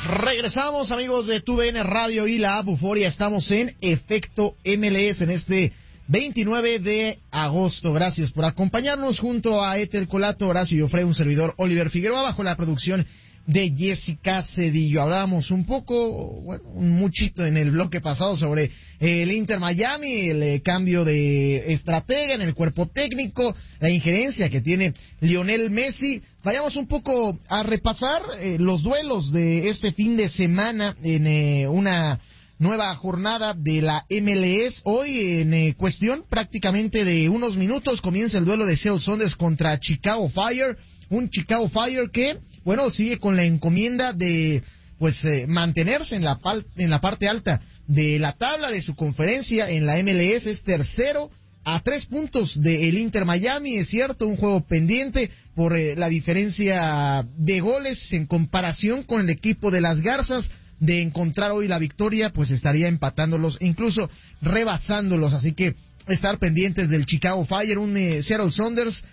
Regresamos, amigos de TUDN Radio y la app Euforia. Estamos en Efecto MLS en este 29 de agosto. Gracias por acompañarnos junto a Etel Colato, Horacio Yofre, un servidor Oliver Figueroa, bajo la producción de Jessica Cedillo. Hablábamos un poco, un muchito en el bloque pasado sobre el Inter Miami, el cambio de estratega en el cuerpo técnico, la injerencia que tiene Lionel Messi. Vayamos un poco a repasar los duelos de este fin de semana en una nueva jornada de la MLS. Hoy, en cuestión prácticamente de unos minutos, comienza el duelo de Seattle Sounders contra Chicago Fire. Un Chicago Fire que, sigue con la encomienda de mantenerse en la parte alta de la tabla de su conferencia en la MLS. Es tercero a 3 puntos del Inter Miami. Es cierto, un juego pendiente por la diferencia de goles en comparación con el equipo de las Garzas. De encontrar hoy la victoria, estaría empatándolos, incluso rebasándolos. Así que estar pendientes del Chicago Fire, un Seattle Sounders.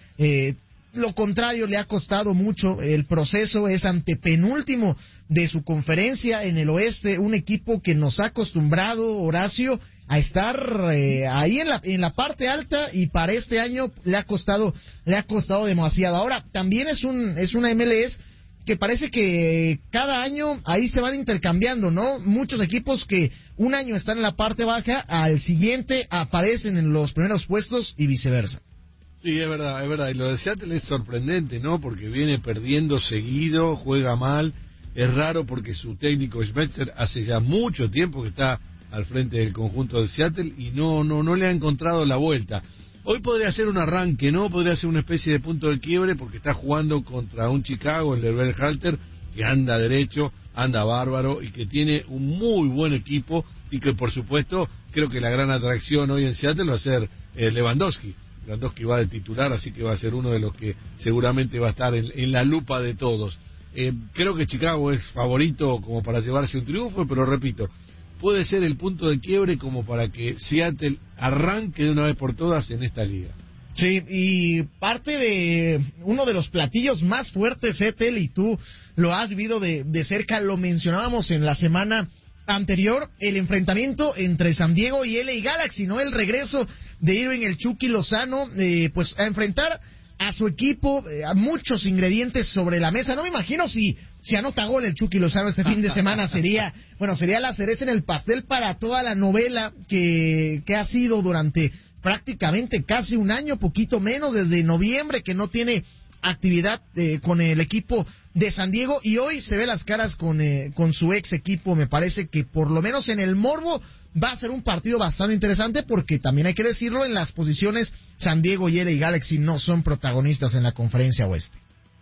Lo contrario, le ha costado mucho el proceso, es antepenúltimo de su conferencia en el oeste, un equipo que nos ha acostumbrado, Horacio, a estar ahí en la parte alta, y para este año le ha costado demasiado. Ahora, también es una MLS que parece que cada año ahí se van intercambiando, ¿no? Muchos equipos que un año están en la parte baja, al siguiente aparecen en los primeros puestos y viceversa. Sí, es verdad, y lo de Seattle es sorprendente, ¿no? Porque viene perdiendo seguido, juega mal, es raro porque su técnico Schmetzer hace ya mucho tiempo que está al frente del conjunto de Seattle y no le ha encontrado la vuelta. Hoy podría ser un arranque, ¿no? Podría ser una especie de punto de quiebre porque está jugando contra un Chicago, el de Berhalter, que anda derecho, anda bárbaro y que tiene un muy buen equipo y que, por supuesto, creo que la gran atracción hoy en Seattle va a ser Lewandowski. Lewandowski va de titular, así que va a ser uno de los que seguramente va a estar en la lupa de todos. Creo que Chicago es favorito como para llevarse un triunfo, pero repito, puede ser el punto de quiebre como para que Seattle arranque de una vez por todas en esta liga. Sí, y parte de uno de los platillos más fuertes, Etel, y tú lo has vivido de cerca, lo mencionábamos en la semana anterior, el enfrentamiento entre San Diego y LA Galaxy, ¿no? El regreso de Irving el Chucky Lozano, a enfrentar a su equipo, a muchos ingredientes sobre la mesa. No me imagino si anota gol el Chucky Lozano este fin de semana, sería la cereza en el pastel para toda la novela que ha sido durante prácticamente casi un año, poquito menos, desde noviembre, que no tiene actividad con el equipo de San Diego, y hoy se ve las caras con su ex equipo. Me parece que por lo menos en el morbo va a ser un partido bastante interesante, porque también hay que decirlo, en las posiciones San Diego y LA Galaxy no son protagonistas en la conferencia oeste.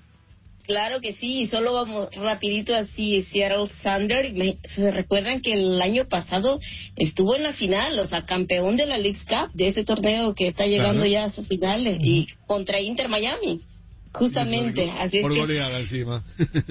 Claro que sí, y solo vamos rapidito así, Seattle Sounders, se recuerdan que el año pasado estuvo en la final, campeón de la Leagues Cup, de ese torneo que está llegando ya a su final, y contra Inter Miami. Justamente, así por es que goleada encima.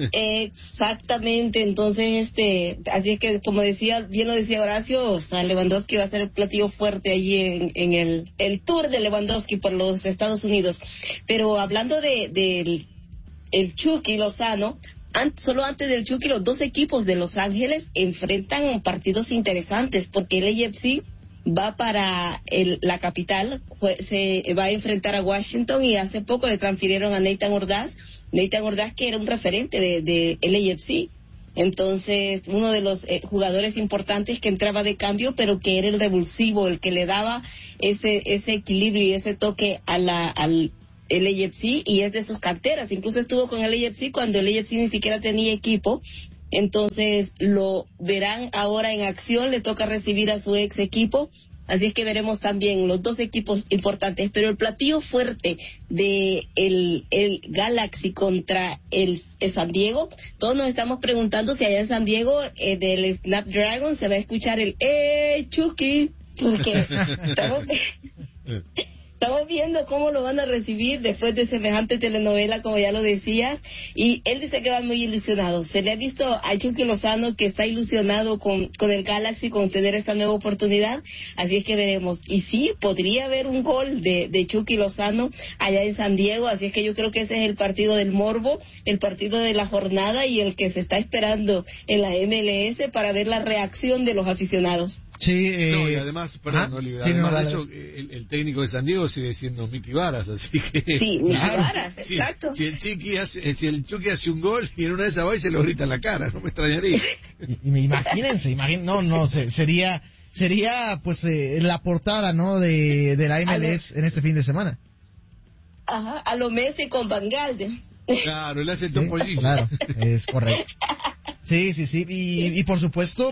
Exactamente, entonces así es que, como bien lo decía Horacio, Lewandowski va a ser el platillo fuerte allí en el tour de Lewandowski por los Estados Unidos. Pero hablando del Chucky Lozano, solo antes del Chucky, los dos equipos de Los Ángeles enfrentan partidos interesantes, porque el AFC va para la capital, se va a enfrentar a Washington, y hace poco le transfirieron a Nathan Ordaz, que era un referente de LAFC. Entonces, uno de los jugadores importantes que entraba de cambio, pero que era el revulsivo, el que le daba ese equilibrio y ese toque al LAFC, y es de sus canteras. Incluso estuvo con el LAFC cuando el LAFC ni siquiera tenía equipo. Entonces lo verán ahora en acción, le toca recibir a su ex equipo, así es que veremos también los dos equipos importantes. Pero el platillo fuerte de el Galaxy contra el San Diego, todos nos estamos preguntando si allá en San Diego del Snapdragon se va a escuchar el Chucky, porque Estamos viendo cómo lo van a recibir después de semejante telenovela, como ya lo decías, y él dice que va muy ilusionado. Se le ha visto a Chucky Lozano que está ilusionado con el Galaxy, con tener esta nueva oportunidad, así es que veremos. Y sí, podría haber un gol de Chucky Lozano allá en San Diego, así es que yo creo que ese es el partido del morbo, el partido de la jornada y el que se está esperando en la MLS para ver la reacción de los aficionados. Sí, no, y además, perdón, Oliver, sí, además no, de eso, el técnico de San Diego sigue siendo Miki Varas, así que... Sí, Miki Varas, exacto. Si el Chucky hace un gol y en una de esas va y se lo grita en la cara, no me extrañaría. Imagínense, sería pues la portada, ¿no? de la MLS en este fin de semana. Ajá, a lo Messi con Van Gaal. Claro, él hace el topollillo. Claro, es correcto. Sí, y por supuesto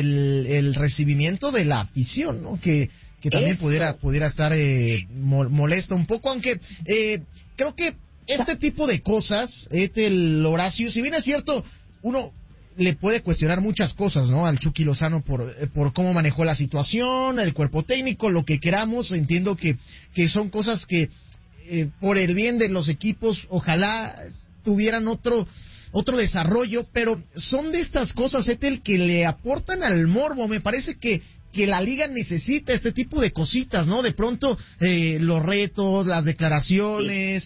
el recibimiento de la afición, ¿no? Que también pudiera estar molesto un poco, aunque creo que este tipo de cosas, el Horacio, si bien es cierto, uno le puede cuestionar muchas cosas, ¿no? Al Chucky Lozano por cómo manejó la situación, el cuerpo técnico, lo que queramos. Entiendo que son cosas que por el bien de los equipos ojalá tuvieran otro desarrollo, pero son de estas cosas, Etel, que le aportan al morbo. Me parece que la liga necesita este tipo de cositas, ¿no? De pronto los retos, las declaraciones,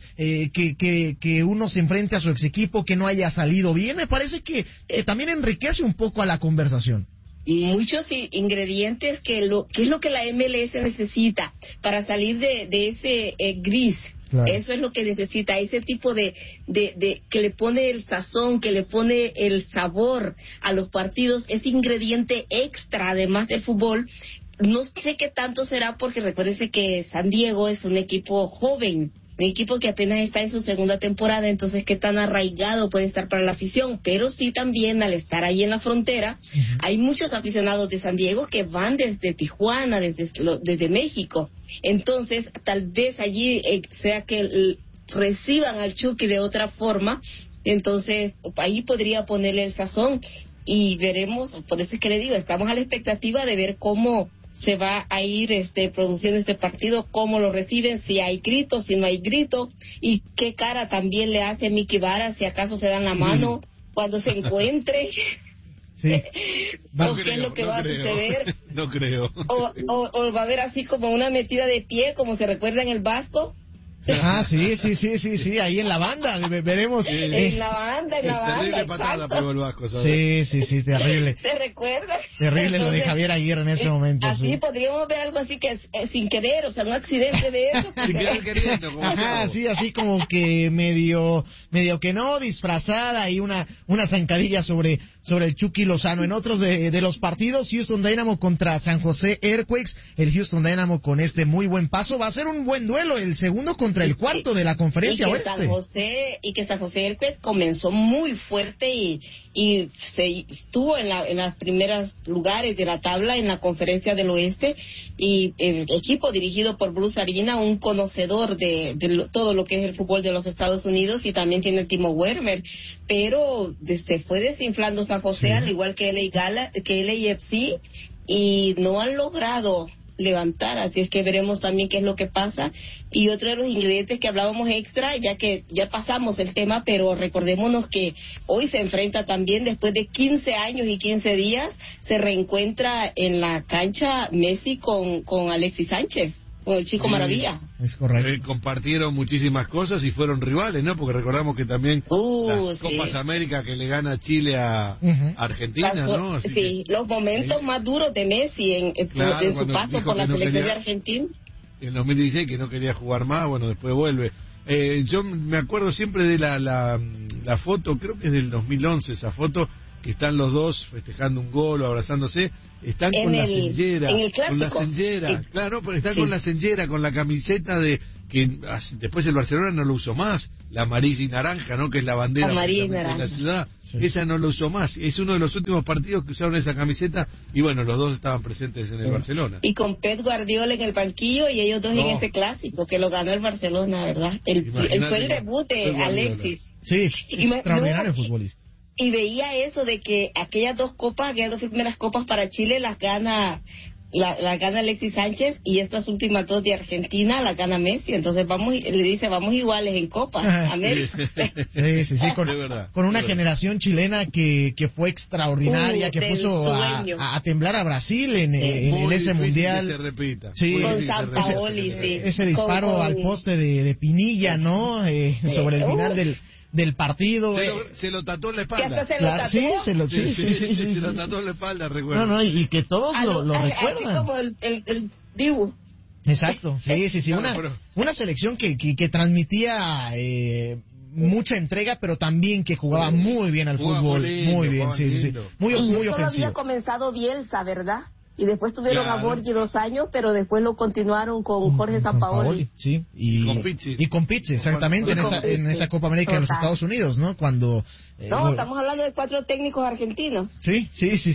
que uno se enfrente a su ex equipo, que no haya salido bien, me parece que también enriquece un poco a la conversación. Muchos ingredientes que es lo que la MLS necesita para salir de ese gris. Claro. Eso es lo que necesita, ese tipo de que le pone el sazón, que le pone el sabor a los partidos, ese ingrediente extra además del fútbol. No sé qué tanto será, porque recuérdese que San Diego es un equipo joven, un equipo que apenas está en su segunda temporada, entonces qué tan arraigado puede estar para la afición, pero sí también al estar ahí en la frontera, hay muchos aficionados de San Diego que van desde Tijuana, desde México, entonces tal vez allí sea que reciban al Chucky de otra forma, entonces ahí podría ponerle el sazón y veremos, por eso es que le digo, estamos a la expectativa de ver cómo se va a ir produciendo este partido, cómo lo reciben, si hay grito, si no hay grito, y qué cara también le hace Miki Varas, si acaso se dan la mano cuando se encuentre. Sí. ¿O qué es lo que va a suceder? No creo. O va a haber así como una metida de pie, como se recuerda en el Vasco. Sí, ahí en la banda, veremos. En la banda, terrible patada pegó el Vasco, ¿sabes? Sí, terrible. ¿Se recuerda? Terrible. Entonces, lo de Javier Aguirre en ese momento. Así podríamos ver algo así que sin querer, o sea, un accidente de eso. Sin querer queriendo. Ajá, sí, así como que medio que no, disfrazada y una zancadilla sobre el Chucky Lozano. En otros de los partidos, Houston Dynamo contra San José Earthquakes, el Houston Dynamo con muy buen paso, va a ser un buen duelo, el segundo contra el cuarto de la conferencia oeste. San José Earthquakes comenzó muy fuerte y se estuvo en las primeras lugares de la tabla en la conferencia del oeste, y el equipo dirigido por Bruce Arena, un conocedor de todo lo que es el fútbol de los Estados Unidos, y también tiene Timo Werner, pero se fue desinflando San José, al igual que LAFC, y no han logrado levantar, así es que veremos también qué es lo que pasa. Y otro de los ingredientes que hablábamos extra, ya que ya pasamos el tema, pero recordémonos que hoy se enfrenta también, después de 15 años y 15 días, se reencuentra en la cancha Messi con Alexis Sánchez, con el Chico Maravilla. Es correcto. Compartieron muchísimas cosas y fueron rivales, ¿no? Porque recordamos que también las Copas América que le gana Chile a Argentina, ¿no? Así sí, los momentos más duros de Messi en su paso por la selección de Argentina. En 2016 que no quería jugar más, bueno, después vuelve. Yo me acuerdo siempre de la foto, creo que es del 2011 esa foto, que están los dos festejando un gol o abrazándose. Están con la senyera, con la senyera, claro, pero están con la senyera, con la camiseta que después el Barcelona no lo usó más, la amarilla y naranja, ¿no? Que es la bandera de la ciudad. Sí. Esa no lo usó más. Es uno de los últimos partidos que usaron esa camiseta, y bueno, los dos estaban presentes en el Barcelona. Y con Pep Guardiola en el banquillo y ellos dos en ese clásico que lo ganó el Barcelona, ¿verdad? Fue el debut de Alexis. Sí, extraordinario futbolista. Y veía eso de que aquellas dos primeras copas para Chile las gana la gana Alexis Sánchez y estas últimas 2 de Argentina la gana Messi. Entonces le dice, vamos iguales en Copa América. Sí, con una generación chilena que fue extraordinaria, que puso a temblar a Brasil en ese mundial. Que se repita. Sí, con San Paoli, ese disparo al poste de Pinilla, ¿no? Sobre el final del partido. Se lo tatuó en la espalda. Se lo tatuó. Se lo tatuó en la espalda, recuerdo. No, y que todos lo recuerdan. Así como el Dibu. Exacto, sí. Una selección que transmitía mucha entrega, pero también que jugaba muy bien al fútbol. Lindo, muy bien, sí. Muy solo ofensivo. había comenzado Bielsa, ¿verdad? Y después tuvieron a Borghi 2 años, pero después lo continuaron con Jorge Sampaoli. Sí, y con Pizzi, exactamente, en esa Copa América de los Estados Unidos, ¿no? Cuando... estamos hablando de 4 técnicos argentinos. Sí.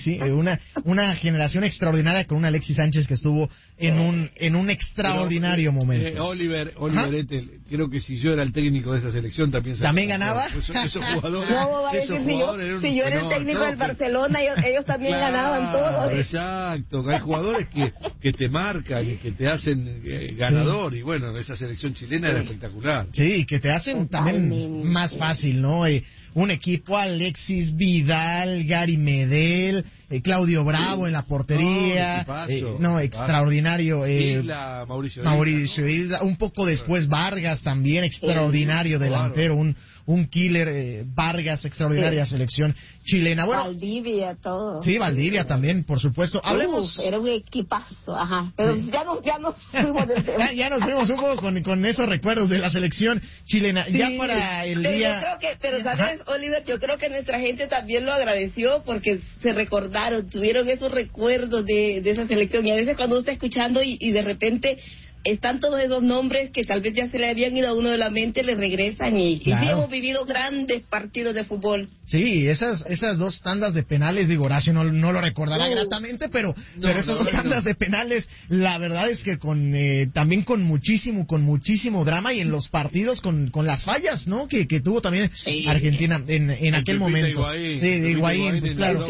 Una generación extraordinaria con un Alexis Sánchez que estuvo en un extraordinario momento. Oliver Ethel, creo que si yo era el técnico de esa selección también ganaba. Esos jugadores. No, va a decir, si yo era el técnico del Barcelona, ellos también ganaban todos. Exacto. Hay jugadores que te marcan y que te hacen ganador, y bueno, esa selección chilena era espectacular. Sí, y que te hacen también más fácil, ¿no? Un equipo, Alexis, Vidal, Gary Medel, Claudio Bravo en la portería, extraordinario. Isla, Mauricio Isla, un poco después Vargas también, extraordinario delantero, un killer, Vargas, extraordinaria selección chilena. Bueno, Valdivia, todo. Sí, Valdivia también, por supuesto. Hablemos. Era un equipazo, pero ya nos fuimos del tema. Ya nos fuimos un poco con esos recuerdos de la selección chilena. Sí, ya para el día. Yo creo pero sabes, Oliver, yo creo que nuestra gente también lo agradeció porque se recordaron, tuvieron esos recuerdos de esa selección. Y a veces cuando uno está escuchando y de repente están todos esos nombres que tal vez ya se le habían ido a uno de la mente, le regresan y sí hemos vivido grandes partidos de fútbol. Sí, esas 2 tandas de penales, digo, Horacio no lo recordará gratamente, pero esas 2 tandas de penales, la verdad es que también con muchísimo drama, y en los partidos con las fallas, ¿no? Que tuvo también Argentina en aquel momento. De Higuaín, pues claro.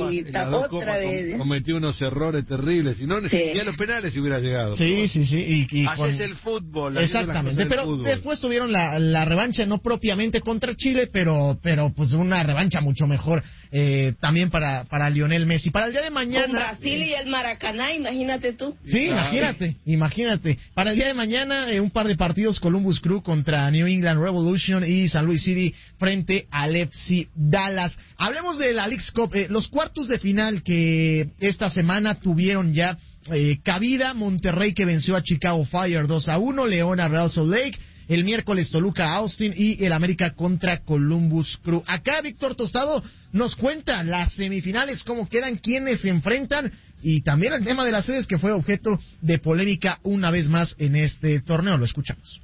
Otra vez. Cometió unos errores terribles, si no, ni a los penales se hubiera llegado. Sí. Haces el fútbol. Exactamente, pero después tuvieron la revancha, no propiamente contra Chile, pero pues una revancha mucho mejor también para Lionel Messi. Para el día de mañana... Con Brasil y el Maracaná, imagínate tú. Sí, imagínate. Para el día de mañana, un par de partidos, Columbus Crew contra New England Revolution y San Luis City frente al FC Dallas. Hablemos de la Leagues Cup, los cuartos de final que esta semana tuvieron ya cabida. Monterrey que venció a Chicago Fire 2-1, León a Real Salt Lake, el miércoles Toluca a Austin y el América contra Columbus Crew. Acá Víctor Tostado nos cuenta las semifinales, cómo quedan, quiénes se enfrentan y también el tema de las sedes que fue objeto de polémica una vez más en este torneo. Lo escuchamos.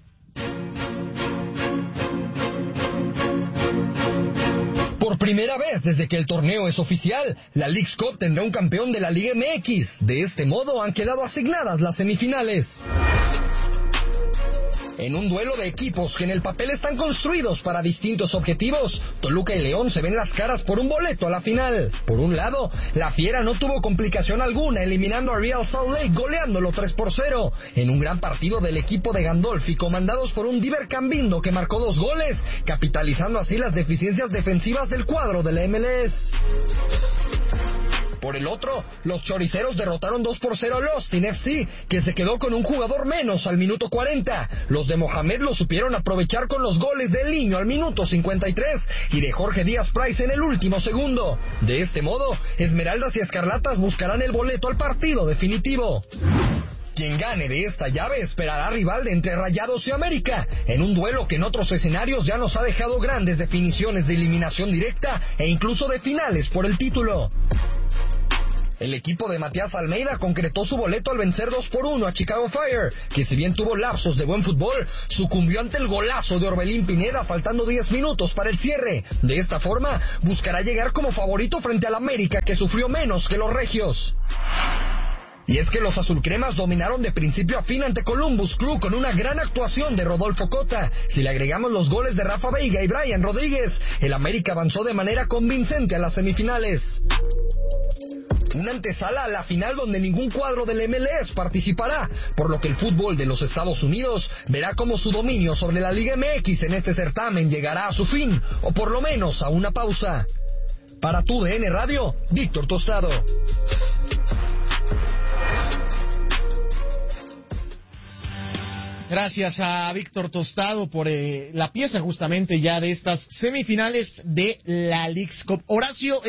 Por primera vez desde que el torneo es oficial, la Leagues Cup tendrá un campeón de la Liga MX. De este modo han quedado asignadas las semifinales. En un duelo de equipos que en el papel están construidos para distintos objetivos, Toluca y León se ven las caras por un boleto a la final. Por un lado, la Fiera no tuvo complicación alguna, eliminando a Real Salt Lake, goleándolo 3-0, en un gran partido del equipo de Gandolfi, comandados por un Diver Cambindo que marcó 2 goles, capitalizando así las deficiencias defensivas del cuadro de la MLS. Por el otro, los choriceros derrotaron 2-0 a los Austin FC, que se quedó con un jugador menos al minuto 40. Los de Mohamed lo supieron aprovechar con los goles de Niño al minuto 53 y de Jorge Díaz Price en el último segundo. De este modo, Esmeraldas y Escarlatas buscarán el boleto al partido definitivo. Quien gane de esta llave esperará rival entre Rayados y América, en un duelo que en otros escenarios ya nos ha dejado grandes definiciones de eliminación directa e incluso de finales por el título. El equipo de Matías Almeida concretó su boleto al vencer 2-1 a Chicago Fire, que si bien tuvo lapsos de buen fútbol, sucumbió ante el golazo de Orbelín Pineda faltando 10 minutos para el cierre. De esta forma, buscará llegar como favorito frente al América, que sufrió menos que los regios. Y es que los azulcremas dominaron de principio a fin ante Columbus Crew con una gran actuación de Rodolfo Cota. Si le agregamos los goles de Rafa Veiga y Brian Rodríguez, el América avanzó de manera convincente a las semifinales. una antesala a la final donde ningún cuadro del MLS participará, por lo que el fútbol de los Estados Unidos verá cómo su dominio sobre la Liga MX en este certamen llegará a su fin, o por lo menos a una pausa. Para TUDN Radio, Víctor Tostado. Gracias a Víctor Tostado por la pieza justamente ya de estas semifinales de la Leagues Cup. Horacio,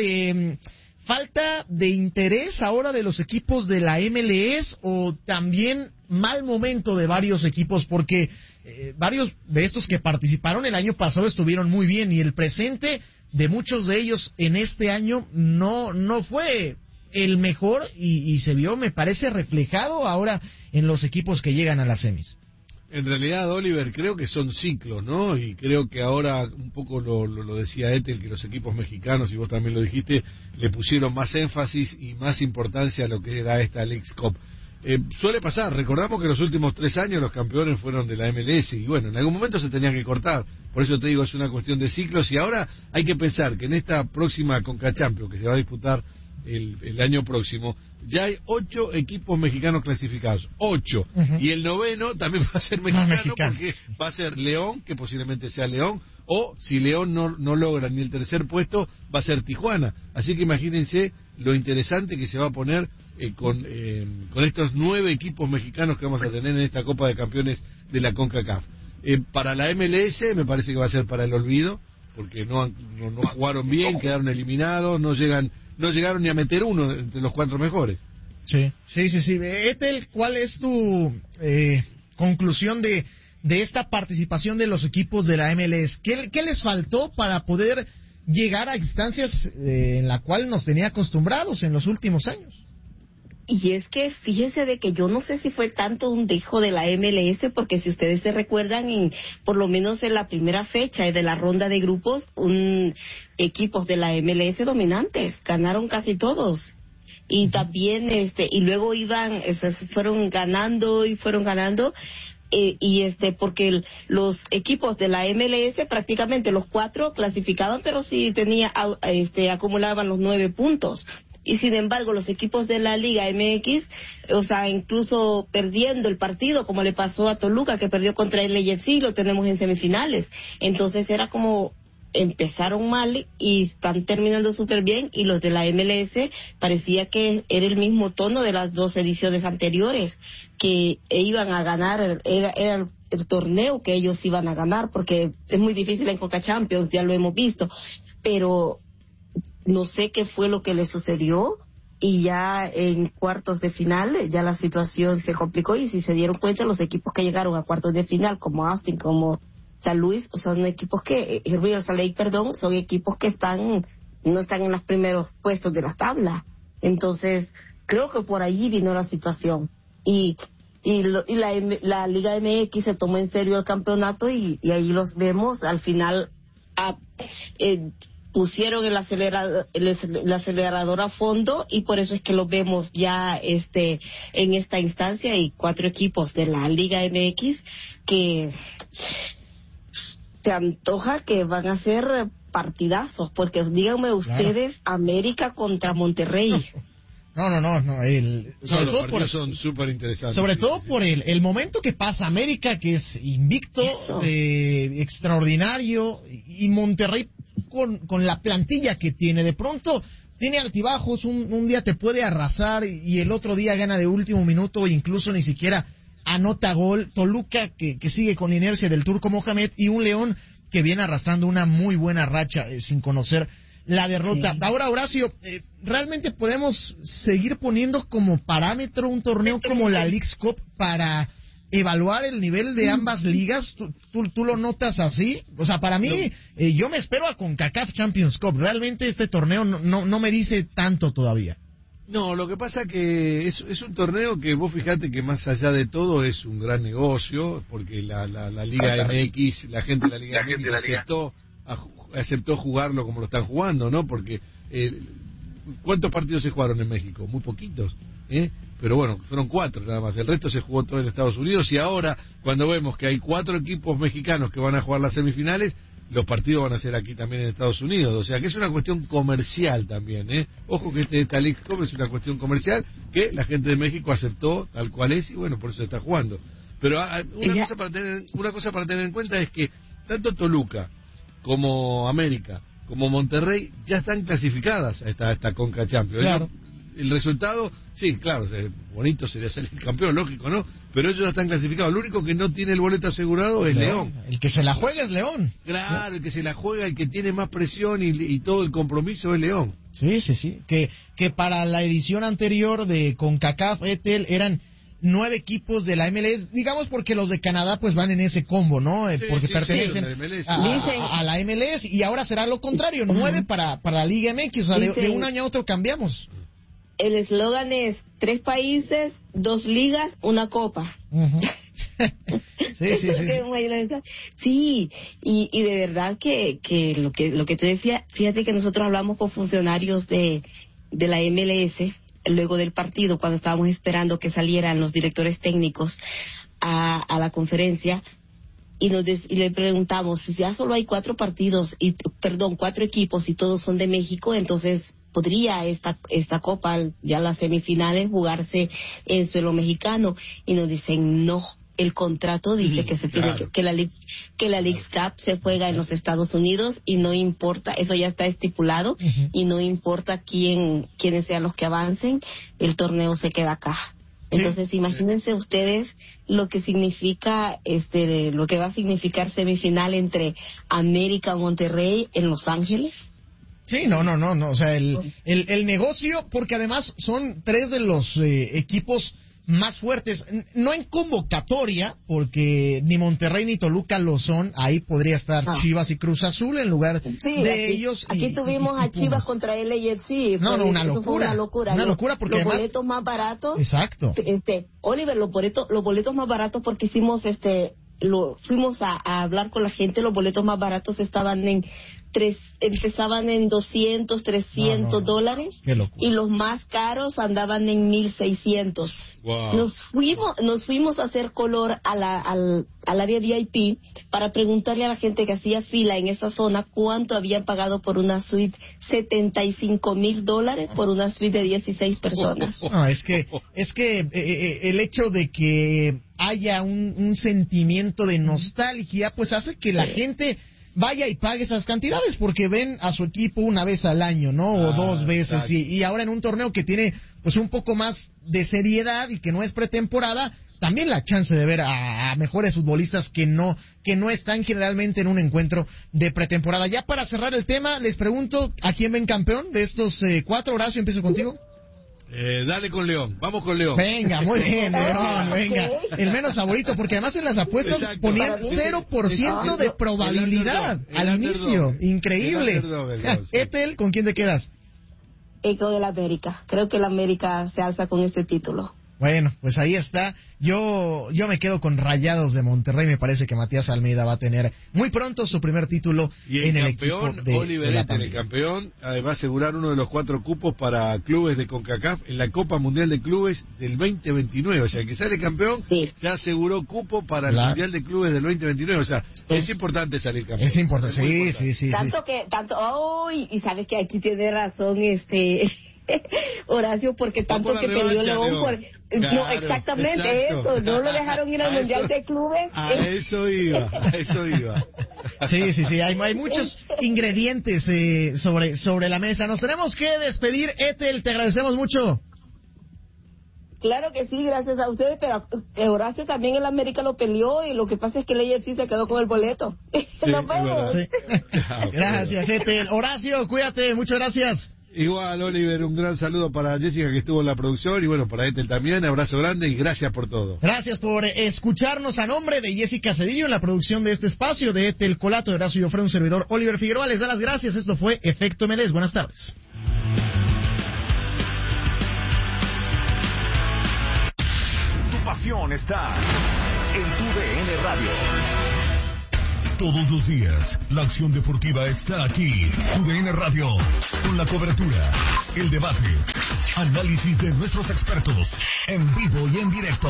¿falta de interés ahora de los equipos de la MLS o también mal momento de varios equipos? Porque varios de estos que participaron el año pasado estuvieron muy bien y el presente de muchos de ellos en este año no fue el mejor y se vio, me parece, reflejado ahora en los equipos que llegan a las semis. En realidad, Oliver, creo que son ciclos, ¿no? Y creo que ahora, un poco lo decía Ethel, que los equipos mexicanos, y vos también lo dijiste, le pusieron más énfasis y más importancia a lo que era esta Leagues Cup. Suele pasar, recordamos que los últimos 3 años los campeones fueron de la MLS, y bueno, en algún momento se tenía que cortar, por eso te digo, es una cuestión de ciclos, y ahora hay que pensar que en esta próxima Conca Champions, que se va a disputar el año próximo, ya hay 8 equipos mexicanos clasificados, 8, y el 9º también va a ser mexicano, porque va a ser León, que posiblemente sea León, o si León no logra ni el tercer puesto, va a ser Tijuana. Así que imagínense lo interesante que se va a poner con estos 9 equipos mexicanos que vamos a tener en esta Copa de Campeones de la CONCACAF. Para la MLS me parece que va a ser para el olvido, porque no jugaron bien, quedaron eliminados, no llegaron ni a meter uno entre los 4 mejores. Sí. Ethel, ¿cuál es tu conclusión de esta participación de los equipos de la MLS? ¿Qué les faltó para poder llegar a instancias en la cual nos tenía acostumbrados en los últimos años? Y es que fíjense de que yo no sé si fue tanto un dejo de la MLS, porque si ustedes se recuerdan, por lo menos en la primera fecha de la ronda de grupos, equipos de la MLS dominantes, ganaron casi todos. Y también, y luego fueron ganando, porque los equipos de la MLS prácticamente los 4 clasificaban, pero sí acumulaban los 9 puntos. Y sin embargo, los equipos de la Liga MX, incluso perdiendo el partido, como le pasó a Toluca, que perdió contra el LAFC, lo tenemos en semifinales. Entonces era como empezaron mal y están terminando súper bien, y los de la MLS parecía que era el mismo tono de las 2 ediciones anteriores, que iban a ganar, era el torneo que ellos iban a ganar, porque es muy difícil en Conca Champions, ya lo hemos visto, pero no sé qué fue lo que le sucedió, y ya en cuartos de final ya la situación se complicó, y si se dieron cuenta, los equipos que llegaron a cuartos de final, como Austin, como San Luis, son equipos Real Salt Lake, son equipos que no están en los primeros puestos de la tabla. Entonces, creo que por allí vino la situación. Y la Liga MX se tomó en serio el campeonato, y ahí los vemos al final. Pusieron el acelerador a fondo, y por eso es que lo vemos ya en esta instancia, y 4 equipos de la Liga MX que se antoja que van a ser partidazos, porque díganme ustedes, claro. América contra Monterrey. No. Sobre todo son súper interesantes. Sobre todo por el momento que pasa América, que es invicto, extraordinario, y Monterrey con la plantilla que tiene, de pronto tiene altibajos, un día te puede arrasar y el otro día gana de último minuto, e incluso ni siquiera anota gol. Toluca que sigue con inercia del Turco Mohamed, y un León que viene arrastrando una muy buena racha sin conocer la derrota. Sí. Ahora, Horacio, ¿realmente podemos seguir poniendo como parámetro un torneo como la Leagues Cup para evaluar el nivel de ambas ligas? ¿Tú lo notas así? O sea, para mí, yo me espero a CONCACAF Champions Cup. Realmente este torneo no me dice tanto todavía. No, lo que pasa que es un torneo que vos fijate que más allá de todo es un gran negocio, porque la Liga MX, la gente de la Liga MX aceptó jugarlo como lo están jugando, ¿no? Porque ¿cuántos partidos se jugaron en México? Muy poquitos, pero bueno, fueron 4 nada más, el resto se jugó todo en Estados Unidos, y ahora cuando vemos que hay 4 equipos mexicanos que van a jugar las semifinales, los partidos van a ser aquí también en Estados Unidos, o sea que es una cuestión comercial también, Ojo que esta Leagues Cup es una cuestión comercial que la gente de México aceptó tal cual es y bueno, por eso está jugando. Pero una cosa para tener en cuenta es que tanto Toluca como América como Monterrey ya están clasificadas a esta Conca Champions. Claro. El resultado, sí, claro, bonito sería salir campeón, lógico, ¿no? Pero ellos ya están clasificados. Lo único que no tiene el boleto asegurado es León. El que se la juega es León. Claro, el que se la juega, el que tiene más presión y todo el compromiso es León. Sí. Que para la edición anterior de CONCACAF, Etel, eran 9 equipos de la MLS, digamos porque los de Canadá pues van en ese combo, ¿no? Porque pertenecen a la MLS, y ahora será lo contrario, 9 para la Liga MX, o sea, de un año a otro cambiamos. El eslogan es 3 países, 2 ligas, 1 copa. Sí, y de verdad que lo que tú decías, fíjate que nosotros hablamos con funcionarios de la MLS luego del partido, cuando estábamos esperando que salieran los directores técnicos a la conferencia, y le preguntamos, si ya solo hay 4 equipos y todos son de México, entonces podría esta copa, ya las semifinales, jugarse en suelo mexicano, y nos dicen no. El contrato dice que se tiene que la Leagues Cup se juega en los Estados Unidos y no importa, eso ya está estipulado, y no importa quiénes sean los que avancen, el torneo se queda acá. Entonces, imagínense ustedes lo que significa lo que va a significar semifinal entre América Monterrey en Los Ángeles. Sí, no, o sea, el negocio, porque además son 3 de los equipos más fuertes, no en convocatoria, porque ni Monterrey ni Toluca lo son, ahí podría estar Chivas y Cruz Azul en lugar de ellos. Aquí tuvimos a Chivas contra LAFC. Una locura. Una locura porque los además, boletos más baratos. Exacto. Oliver, los boletos más baratos, porque hicimos fuimos a hablar con la gente, los boletos más baratos empezaban en 200, 300 dólares, y los más caros andaban en 1,600. Wow. Nos fuimos a hacer color al área VIP para preguntarle a la gente que hacía fila en esa zona cuánto habían pagado por una suite. $75,000 por una suite de 16 personas. No, es que el hecho de que haya un sentimiento de nostalgia pues hace que la gente vaya y pague esas cantidades, porque ven a su equipo una vez al año, ¿no? O 2 veces, y ahora en un torneo que tiene pues un poco más de seriedad y que no es pretemporada, también la chance de ver a mejores futbolistas que no están generalmente en un encuentro de pretemporada. Ya para cerrar el tema, les pregunto, ¿a quién ven campeón de estos 4? Horacio, empiezo contigo. Dale con León, vamos con León. Venga, muy bien, León, venga. El menos favorito, porque además en las apuestas ponían 0% de probabilidad al inicio. Increíble. Etel, ¿con quién te quedas? Con el América. Creo que el América se alza con este título. Bueno, pues ahí está. Yo me quedo con Rayados de Monterrey. Me parece que Matías Almeida va a tener muy pronto su primer título en el equipo de Oliver, el campeón va a asegurar uno de los 4 cupos para clubes de CONCACAF en la Copa Mundial de Clubes del 2029. O sea, el que sale campeón ya aseguró cupo para el Mundial de Clubes del 2029. O sea, es importante salir campeón. Es importante, sí. Y sabes que aquí tiene razón Horacio, porque tanto que peleó León claro, no, exactamente exacto. Eso, no lo dejaron ir al Mundial de Clubes. A eso iba. Sí, hay muchos ingredientes sobre la mesa. Nos tenemos que despedir, Etel, te agradecemos mucho. Claro que sí, gracias a ustedes, pero Horacio también en América lo peleó, y lo que pasa es que el AFC se quedó con el boleto. Nos vemos. Sí. Gracias, Etel. Horacio, cuídate, muchas gracias. Igual, Oliver, un gran saludo para Jessica, que estuvo en la producción, y bueno, para Etel también, abrazo grande y gracias por todo. Gracias por escucharnos. A nombre de Jessica Cedillo en la producción de este espacio, de Etel Colato, de Horacio Joffre, un servidor, Oliver Figueroa, les da las gracias. Esto fue Efecto MLS. Buenas tardes. Tu pasión está en tu DN Radio. Todos los días, la acción deportiva está aquí. UDN Radio, con la cobertura, el debate, análisis de nuestros expertos, en vivo y en directo.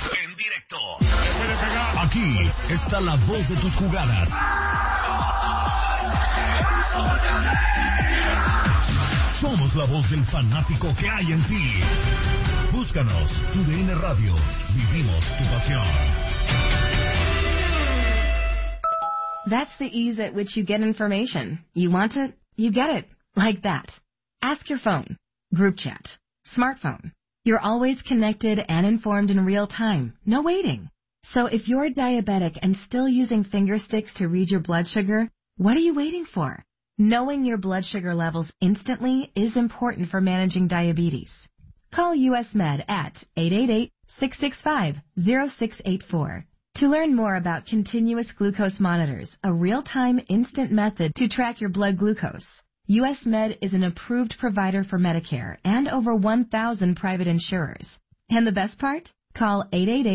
Aquí está la voz de tus jugadas. Somos la voz del fanático que hay en ti. Búscanos, TUDN Radio. Vivimos tu pasión. That's the ease at which you get information. You want it, you get it. Like that. Ask your phone. Group chat. Smartphone. You're always connected and informed in real time. No waiting. So if you're diabetic and still using finger sticks to read your blood sugar, what are you waiting for? Knowing your blood sugar levels instantly is important for managing diabetes. Call US Med at 888-665-0684 to learn more about continuous glucose monitors, a real-time instant method to track your blood glucose. US Med is an approved provider for Medicare and over 1,000 private insurers. And the best part? Call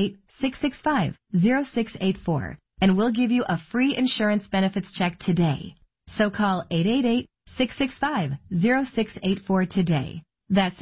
888-665-0684 and we'll give you a free insurance benefits check today. So call 888-665-0684 today. That's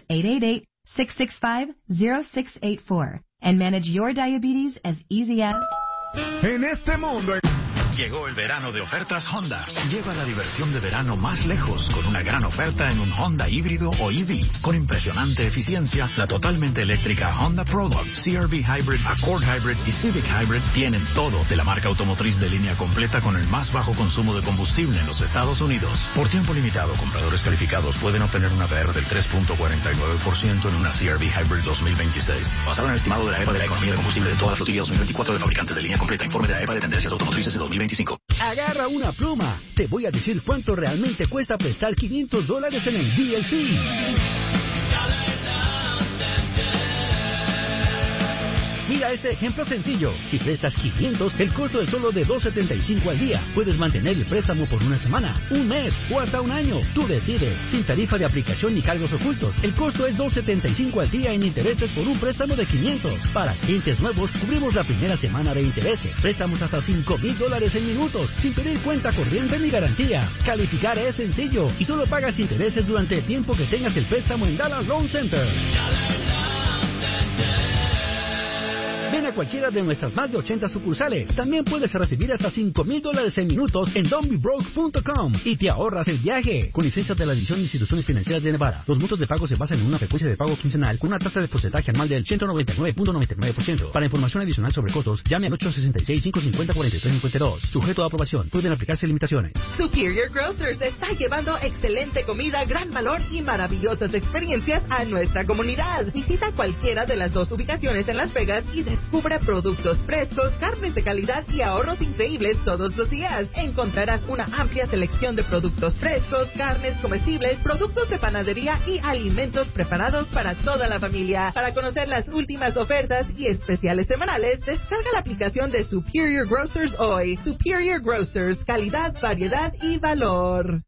888-665-0684 and manage your diabetes as easy as... En este mundo... Llegó el verano de ofertas Honda. Lleva la diversión de verano más lejos con una gran oferta en un Honda híbrido o EV. Con impresionante eficiencia, la totalmente eléctrica Honda Prologue, CR-V Hybrid, Accord Hybrid y Civic Hybrid tienen todo de la marca automotriz de línea completa con el más bajo consumo de combustible en los Estados Unidos. Por tiempo limitado, compradores calificados pueden obtener una VR del 3.49% en una CR-V Hybrid 2026. Basado en el estimado de la EPA de la economía de combustible de toda la flotilla 2024 de fabricantes de línea completa. Informe de la EPA de tendencias automotrices de 2025. Agarra una pluma. Te voy a decir cuánto realmente cuesta prestar $500 en el DLC. Mira este ejemplo sencillo. Si prestas 500, el costo es solo de $2.75 al día. Puedes mantener el préstamo por una semana, un mes o hasta un año. Tú decides. Sin tarifa de aplicación ni cargos ocultos. El costo es $2.75 al día en intereses por un préstamo de 500. Para clientes nuevos, cubrimos la primera semana de intereses. Préstamos hasta $5,000 en minutos, sin pedir cuenta corriente ni garantía. Calificar es sencillo y solo pagas intereses durante el tiempo que tengas el préstamo en Dallas Loan Center. Ven a cualquiera de nuestras más de 80 sucursales. También puedes recibir hasta $5,000 en minutos en don'tbebroke.com y te ahorras el viaje. Con licencia de la División de Instituciones Financieras de Nevada, los montos de pago se basan en una frecuencia de pago quincenal con una tasa de porcentaje anual del 199.99%. Para información adicional sobre costos, llame al 866-550-4352. Sujeto a aprobación. Pueden aplicarse limitaciones. Superior Grocers está llevando excelente comida, gran valor y maravillosas experiencias a nuestra comunidad. Visita cualquiera de las dos ubicaciones en Las Vegas y descubre productos frescos, carnes de calidad y ahorros increíbles todos los días. Encontrarás una amplia selección de productos frescos, carnes comestibles, productos de panadería y alimentos preparados para toda la familia. Para conocer las últimas ofertas y especiales semanales, descarga la aplicación de Superior Grocers hoy. Superior Grocers, calidad, variedad y valor.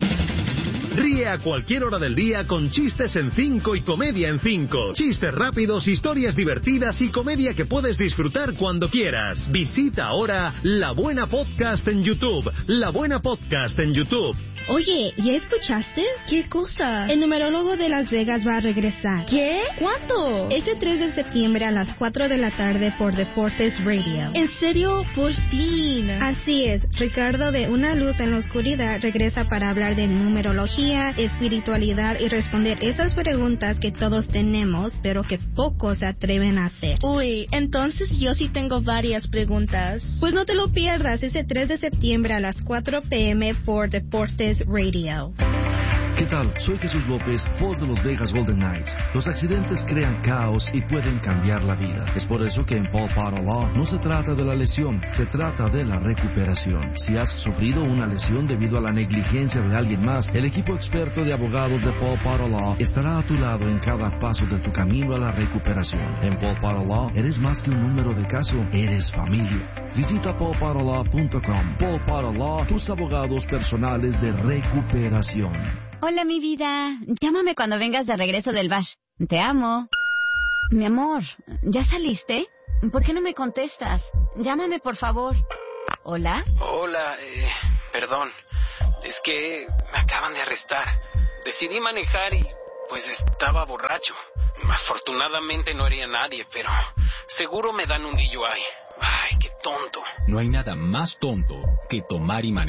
Ríe a cualquier hora del día con Chistes en 5 y Comedia en 5. Chistes rápidos, historias divertidas y comedia que puedes disfrutar cuando quieras. Visita ahora La Buena Podcast en YouTube. La Buena Podcast en YouTube. Oye, ¿ya escuchaste? ¿Qué cosa? El numerólogo de Las Vegas va a regresar. ¿Qué? ¿Cuándo? Este 3 de septiembre a las 4 de la tarde por Deportes Radio. ¿En serio? Por fin. Así es. Ricardo de Una Luz en la Oscuridad regresa para hablar de numerología, espiritualidad y responder esas preguntas que todos tenemos, pero que pocos se atreven a hacer. Uy, entonces yo sí tengo varias preguntas. Pues no te lo pierdas ese 3 de septiembre a las 4 p.m. por Deportes Radio. ¿Qué tal? Soy Jesús López, voz de los Vegas Golden Knights. Los accidentes crean caos y pueden cambiar la vida. Es por eso que en Paul Potter Law no se trata de la lesión, se trata de la recuperación. Si has sufrido una lesión debido a la negligencia de alguien más, el equipo experto de abogados de Paul Potter Law estará a tu lado en cada paso de tu camino a la recuperación. En Paul Potter Law eres más que un número de caso, eres familia. Visita paulpotterlaw.com. Paul Potter Law, tus abogados personales de recuperación. Hola, mi vida. Llámame cuando vengas de regreso del bash. Te amo. Mi amor, ¿ya saliste? ¿Por qué no me contestas? Llámame, por favor. ¿Hola? Hola, perdón. Es que me acaban de arrestar. Decidí manejar y, pues, estaba borracho. Afortunadamente no hería a nadie, pero seguro me dan un DUI. Ay, qué tonto. No hay nada más tonto que tomar y manejar.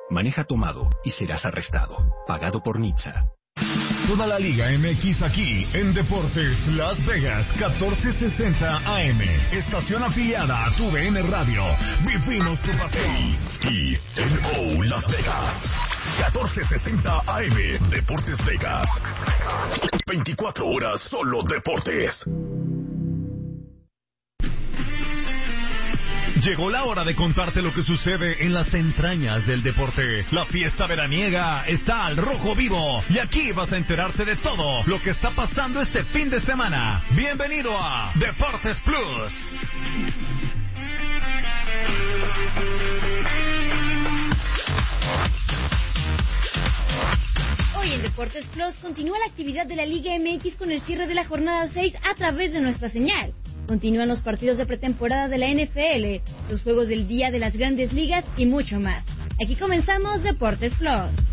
Maneja tomado y serás arrestado. Pagado por NHTSA. Toda la Liga MX aquí en Deportes Las Vegas 1460 AM. Estación afiliada a TUDN Radio. Vivimos tu pasión. TNO Las Vegas 1460 AM. Deportes Vegas. 24 horas solo deportes. Llegó la hora de contarte lo que sucede en las entrañas del deporte. La fiesta veraniega está al rojo vivo y aquí vas a enterarte de todo lo que está pasando este fin de semana. Bienvenido a Deportes Plus. Hoy en Deportes Plus continúa la actividad de la Liga MX con el cierre de la jornada 6 a través de nuestra señal. Continúan los partidos de pretemporada de la NFL, los juegos del día de las grandes ligas y mucho más. Aquí comenzamos Deportes Plus.